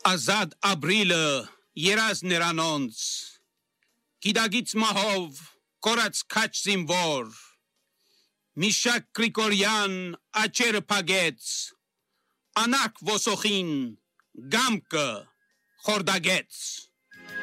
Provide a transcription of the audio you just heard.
Ազատ ապրիլը երազ նրանոնց, գիտագից մահով կորած քաչ զինվոր, Միշակ Գրիգորյան աչերը փագեց, անարք ոսոխին գամկը խորդագեց։